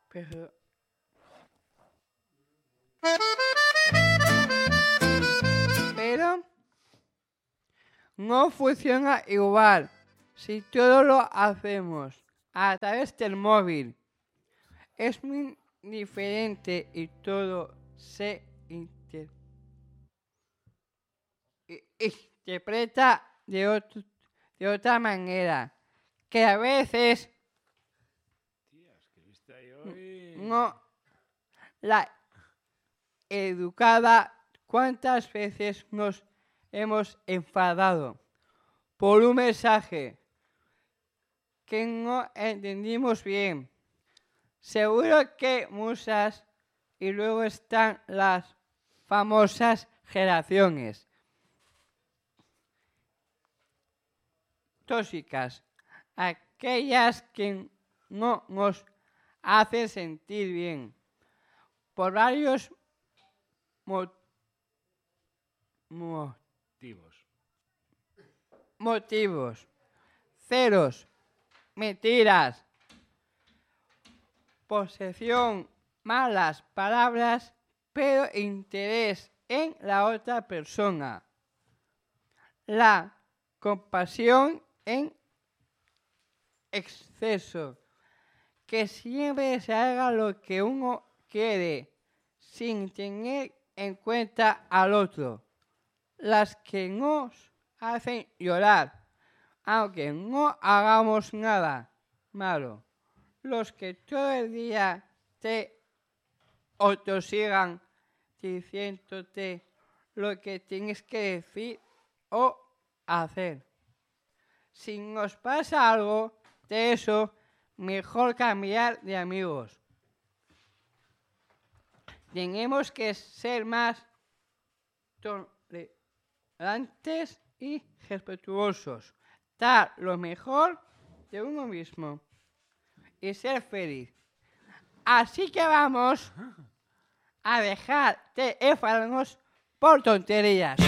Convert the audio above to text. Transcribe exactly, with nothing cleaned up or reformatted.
Pero... Pero no funciona igual si todo lo hacemos a través del móvil. Es muy diferente y todo se inter... interpreta de, otro, de otra manera, que a veces Tías, ¿qué viste ahí hoy? no la educada. ¿Cuántas veces nos hemos enfadado por un mensaje que no entendimos bien? Seguro que muchas. Y luego están las famosas generaciones tóxicas, aquellas que no nos hacen sentir bien por varios mo- mo- Motivos. motivos. Celos, mentiras, posesión, malas palabras, pero interés en la otra persona. La compasión en exceso, que siempre se haga lo que uno quiere, sin tener en cuenta al otro. Las que nos hacen llorar, aunque no hagamos nada malo. Los que todo el día te autosigan diciéndote lo que tienes que decir o hacer. Si nos pasa algo de eso, mejor cambiar de amigos. Tenemos que ser más tolerantes y respetuosos. Dar lo mejor de uno mismo y ser feliz. Así que vamos a dejar de enfadarnos por tonterías.